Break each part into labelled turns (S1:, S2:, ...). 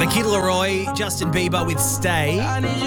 S1: Kid Leroy, Justin Bieber with Stay.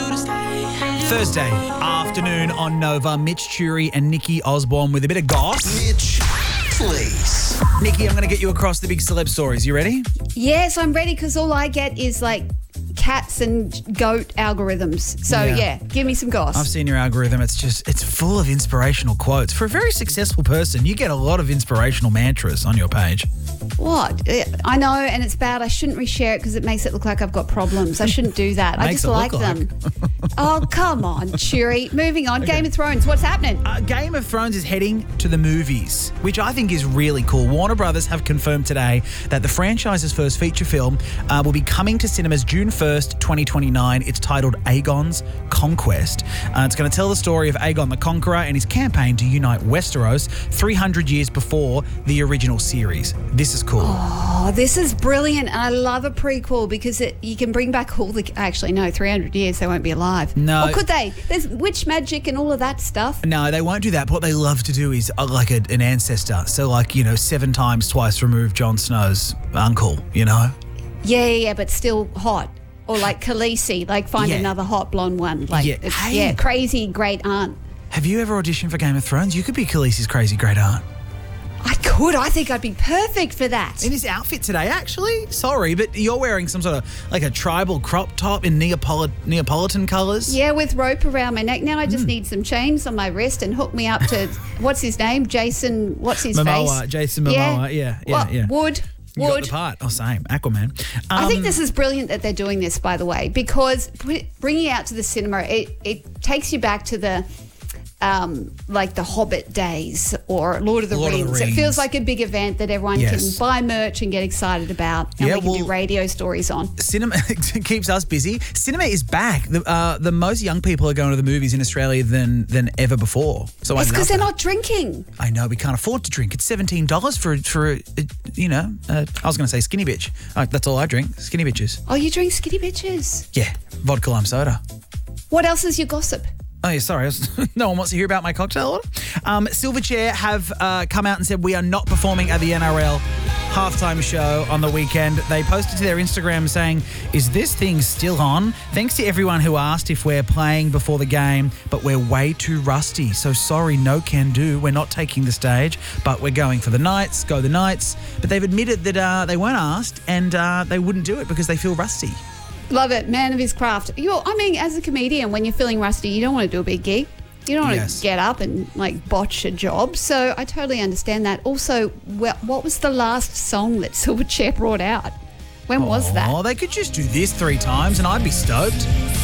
S1: Thursday afternoon on Nova. Mitch Churi and Nikki Osborne with a bit of goss.
S2: Mitch, please.
S1: Nikki, I'm going to get you across the big celeb stories. You ready?
S3: Yes, I'm ready because all I get is like cats and goat algorithms. So yeah, give me some goss.
S1: I've seen your algorithm. It's full of inspirational quotes. For a very successful person, you get a lot of inspirational mantras on your page.
S3: What? I know, and it's bad. I shouldn't reshare it because it makes it look like I've got problems. I shouldn't do that. I just like them. Oh, come on, Churi. Moving on. Okay. Game of Thrones, what's happening?
S1: Game of Thrones is heading to the movies, which I think is really cool. Warner Brothers have confirmed today that the franchise's first feature film will be coming to cinemas June 1st, 2029. It's titled Aegon's Conquest. It's going to tell the story of Aegon the Conqueror and his campaign to unite Westeros 300 years before the original series. This is cool.
S3: Oh, this is brilliant. And I love a prequel because you can bring back all the... Actually, no, 300 years, they won't be alive.
S1: No.
S3: Or could they? There's witch magic and all of that stuff.
S1: No, they won't do that. But what they love to do is like an ancestor. So 7 times twice removed Jon Snow's uncle, you know?
S3: Yeah, but still hot. Or like Khaleesi, find another hot blonde one. Crazy great aunt.
S1: Have you ever auditioned for Game of Thrones? You could be Khaleesi's crazy great aunt.
S3: I could. I think I'd be perfect for that.
S1: In his outfit today, actually. Sorry, but you're wearing some sort of a tribal crop top in Neapolitan colours.
S3: Yeah, with rope around my neck. Now I just need some chains on my wrist and hook me up to, what's his name? Jason, what's his
S1: Momoa,
S3: face?
S1: Jason Momoa, yeah.
S3: Wood.
S1: You got the part. Oh, same. Aquaman.
S3: I think this is brilliant that they're doing this, by the way, because bringing it out to the cinema, it takes you back to the... the Hobbit days or Lord of the Rings. It feels like a big event that everyone can buy merch and get excited about, and we can do radio stories on.
S1: Cinema keeps us busy. Cinema is back. The most young people are going to the movies in Australia than ever before. So
S3: it's because they're not drinking.
S1: I know, we can't afford to drink. It's $17 for I was going to say skinny bitch. That's all I drink, skinny bitches.
S3: Oh, you drink skinny bitches?
S1: Yeah, vodka lime soda.
S3: What else is your gossip?
S1: Oh, yeah, sorry. No one wants to hear about my cocktail order. Silverchair have come out and said we are not performing at the NRL halftime show on the weekend. They posted to their Instagram saying, "Is this thing still on? Thanks to everyone who asked if we're playing before the game, but we're way too rusty. So sorry, no can do. We're not taking the stage, but we're going for the Knights. Go the Knights." But they've admitted that they weren't asked and they wouldn't do it because they feel rusty.
S3: Love it. Man of his craft. As a comedian, when you're feeling rusty, you don't want to do a big gig. You don't want to get up and botch a job. So I totally understand that. Also, what was the last song that Silverchair brought out? When was that?
S1: Oh, they could just do this 3 times and I'd be stoked.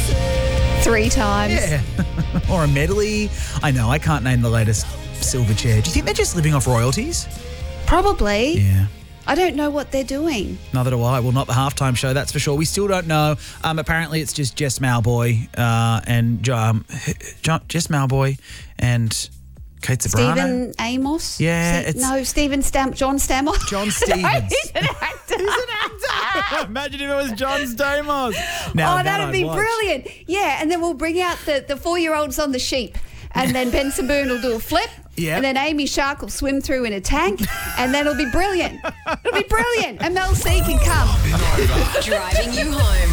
S3: 3 times?
S1: Yeah. Or a medley. I know, I can't name the latest Silverchair. Do you think they're just living off royalties?
S3: Probably.
S1: Yeah.
S3: I don't know what they're doing.
S1: Neither do I. Well, not the halftime show, that's for sure. We still don't know. Apparently, it's just Jess Mauboy and Jess Mauboy and Kate Ceberano.
S3: Stephen Amos?
S1: Yeah.
S3: John Stamos.
S1: John Stevens.
S3: He's an actor.
S1: He's an actor. Imagine if it was John Stamos.
S3: That'd be brilliant. Yeah, and then we'll bring out the 4-year-olds on the sheep. And then Ben Saboon will do a flip.
S1: Yeah.
S3: And then Amy Shark will swim through in a tank. And then it'll be brilliant. It'll be brilliant. And Mel C can come.
S4: Driving you home.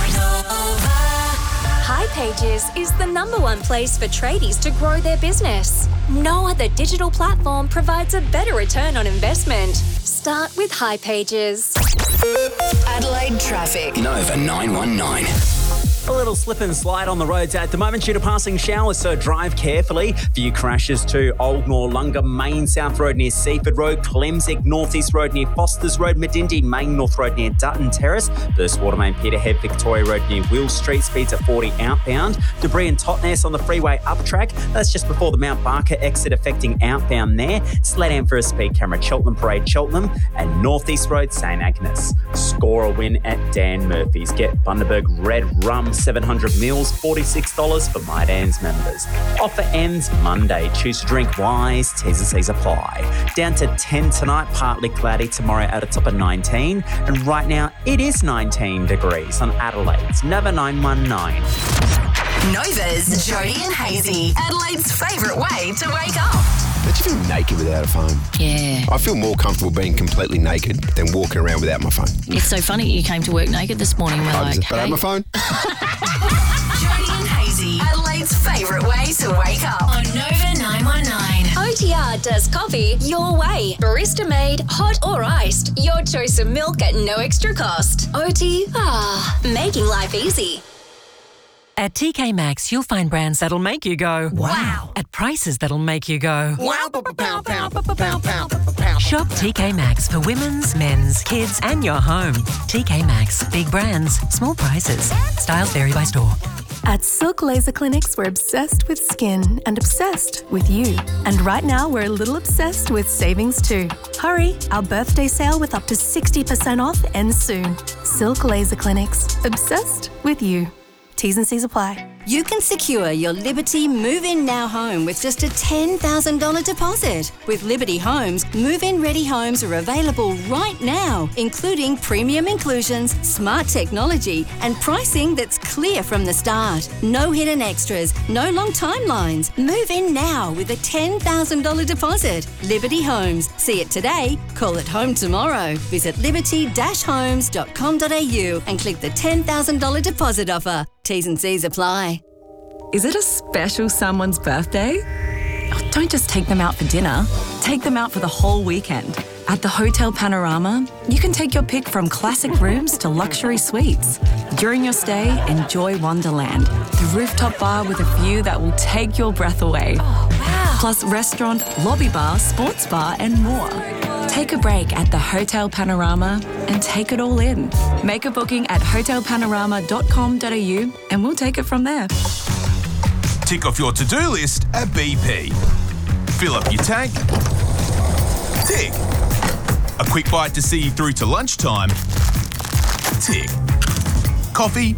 S4: hipages is the #1 place for tradies to grow their business. No other digital platform provides a better return on investment. Start with hipages.
S2: Adelaide traffic. Nova 919.
S5: A little slip and slide on the roads at the moment due to passing showers, so drive carefully. Few crashes to Old Noarlunga, Main South Road near Seaford Road, Clemsig, North East Road near Fosters Road, Medindi, Main North Road near Dutton Terrace, Burst Watermain, Peterhead, Victoria Road near Will Street, speeds at 40 outbound. Debris and Totnes on the freeway up track. That's just before the Mount Barker exit affecting outbound there. Slowdown for a speed camera, Cheltenham Parade, Cheltenham, and North East Road, St Agnes. Score a win at Dan Murphy's. Get Bundaberg Red Rum 700 mils, $46 for My Dan's members. Offer ends Monday. Choose to drink wise. T's and C's apply. Down to 10 tonight, partly cloudy tomorrow at a top of 19. And right now, it is 19 degrees on Adelaide's Nova 919.
S2: Nova's Jody and Hazy, Adelaide's favourite way to wake up.
S6: Don't you feel naked without a phone?
S7: Yeah.
S6: I feel more comfortable being completely naked than walking around without my phone.
S7: It's so funny you came to work naked this morning. We're like,
S6: But I have my phone.
S2: Jody and Hazy, Adelaide's favourite way to wake up. On Nova 919.
S4: OTR does coffee your way. Barista made, hot or iced. Your choice of milk at no extra cost. OTR, making life easy.
S8: At TK Maxx, you'll find brands that'll make you go, wow, at prices that'll make you go, wow, Shop TK Maxx for women's, men's, kids, and your home. TK Maxx, big brands, small prices. Styles vary by store.
S9: At Silk Laser Clinics, we're obsessed with skin and obsessed with you. And right now, we're a little obsessed with savings too. Hurry, our birthday sale with up to 60% off ends soon. Silk Laser Clinics, obsessed with you. T's and C's apply.
S10: You can secure your Liberty Move-In Now home with just a $10,000 deposit. With Liberty Homes, move-in ready homes are available right now, including premium inclusions, smart technology, and pricing that's clear from the start. No hidden extras, no long timelines. Move in now with a $10,000 deposit. Liberty Homes. See it today, call it home tomorrow. Visit liberty-homes.com.au and click the $10,000 deposit offer. T's and C's apply.
S11: Is it a special someone's birthday? Oh, don't just take them out for dinner. Take them out for the whole weekend. At the Hotel Panorama, you can take your pick from classic rooms to luxury suites. During your stay, enjoy Wonderland, the rooftop bar with a view that will take your breath away. Oh, wow. Plus restaurant, lobby bar, sports bar, and more. Take a break at the Hotel Panorama and take it all in. Make a booking at hotelpanorama.com.au and we'll take it from there.
S12: Tick off your to-do list at BP. Fill up your tank. Tick. A quick bite to see you through to lunchtime. Tick. Coffee.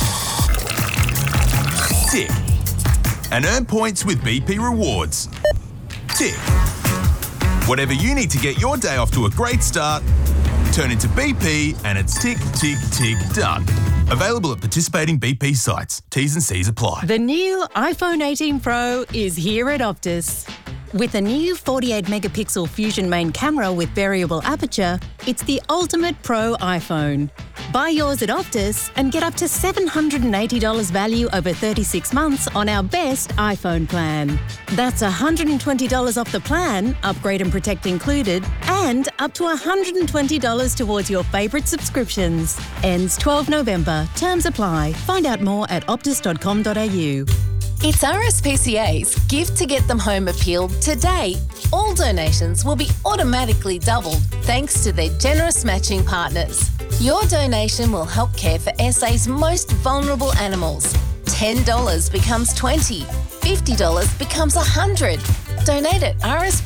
S12: Tick. And earn points with BP Rewards. Tick. Whatever you need to get your day off to a great start, turn into BP and it's tick, tick, tick, done. Available at participating BP sites. T's and C's apply.
S13: The new iPhone 18 Pro is here at Optus. With a new 48-megapixel Fusion main camera with variable aperture, it's the ultimate pro iPhone. Buy yours at Optus and get up to $780 value over 36 months on our best iPhone plan. That's $120 off the plan, upgrade and protect included, and up to $120 towards your favourite subscriptions. Ends 12 November. Terms apply. Find out more at optus.com.au.
S14: It's RSPCA's Give to Get Them Home appeal today. All donations will be automatically doubled thanks to their generous matching partners. Your donation will help care for SA's most vulnerable animals. $10 becomes $20, $50 becomes $100. Donate at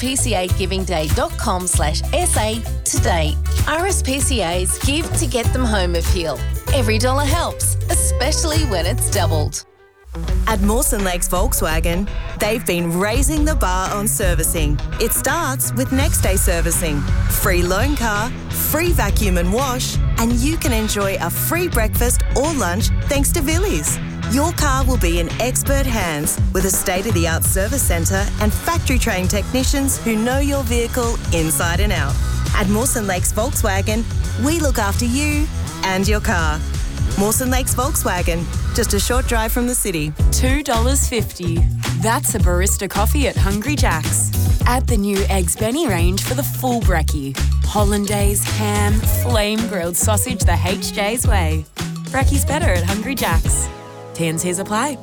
S14: rspcagivingday.com/SA today. RSPCA's Give to Get Them Home appeal. Every dollar helps, especially when it's doubled.
S15: At Mawson Lakes Volkswagen, they've been raising the bar on servicing. It starts with next day servicing, free loan car, free vacuum and wash, and you can enjoy a free breakfast or lunch thanks to Villies. Your car will be in expert hands with a state-of-the-art service centre and factory-trained technicians who know your vehicle inside and out. At Mawson Lakes Volkswagen, we look after you and your car. Mawson Lakes Volkswagen, just a short drive from the city.
S16: $2.50. That's a barista coffee at Hungry Jack's. Add the new Eggs Benny range for the full brekkie. Hollandaise, ham, flame-grilled sausage the HJ's way. Brekkie's better at Hungry Jack's. T&Cs apply.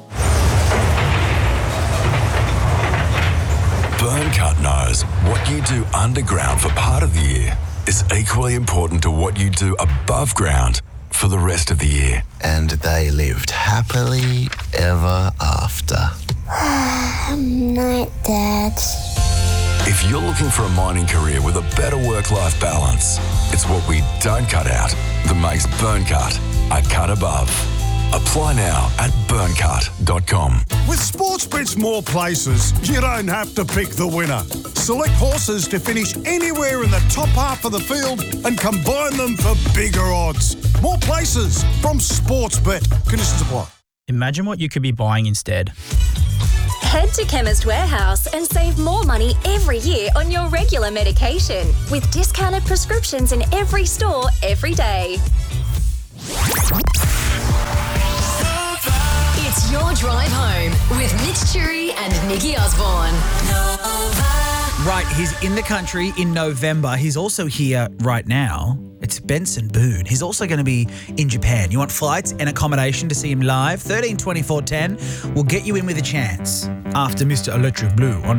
S17: Burncut knows what you do underground for part of the year is equally important to what you do above ground for the rest of the year.
S18: And they lived happily ever after.
S19: Night, Dad.
S17: If you're looking for a mining career with a better work-life balance, it's what we don't cut out that makes Burncut a cut above. Apply now at burncut.com.
S20: With Sportsbet's more places, you don't have to pick the winner. Select horses to finish anywhere in the top half of the field and combine them for bigger odds. More places from Sportsbet. Conditions apply.
S21: Imagine what you could be buying instead.
S4: Head to Chemist Warehouse and save more money every year on your regular medication with discounted prescriptions in every store every day.
S2: It's your drive home with Mitch Churi and Nikki Osborne.
S1: Right, he's in the country in November. He's also here right now. It's Benson Boone. He's also going to be in Japan. You want flights and accommodation to see him live? 13 24 10 will get you in with a chance after Mr. Electric Blue on